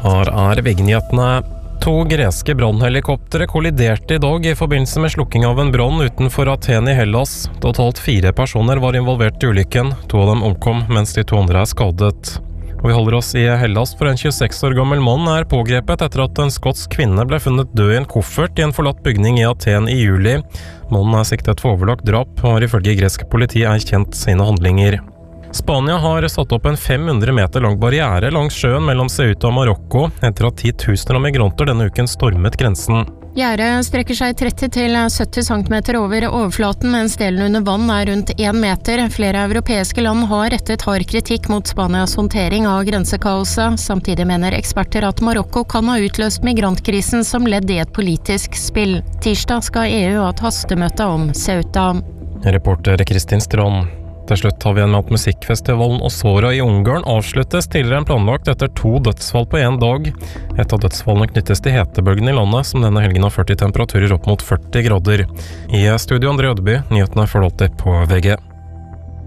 Her VG-nyhetene. 2 greske brannhelikoptere kolliderte i dag i forbindelse med slukking av en brann utenfor Aten i Hellas. Totalt 4 personer var involvert i ulykken. 2 av dem omkom, mens de 2 andre skadet. Og vi holder oss i Hellas, for en 26 år gammel mann pågrepet etter at en skotsk kvinne ble funnet død i en koffert i en forlatt bygning i Aten i juli. Mannen siktet for overlagt drap, og har ifølge gresk politi erkjent sine handlinger. Spania har satt opp en 500 meter lang barriere langs sjøen mellom Ceuta og Marokko, etter at 10 000 av migranter denne uken stormet grensen. Gjerdet strekker seg 30 til 70 cm over overflaten, mens delen under vann rundt 1 meter. Flere europeiske land har rettet hard kritikk mot Spanias håndtering av grensekaoset. Samtidig mener eksperter at Marokko kan ha utløst migrantkrisen som ledd i et politisk spill. Tirsdag skal EU ha et hastemøte om Ceuta. Reporter Kristin Strand. Til slutt har vi en med at musikkfestivalen Osora i Ungarn avsluttes tidligere enn planlagt etter 2 dødsfall på en dag. Et av dødsfallene knyttes til hetebølgen i landet, som denne helgen har ført til temperaturer opp mot 40 grader. I studio André Ødeby, nyhetene får du alltid på VG.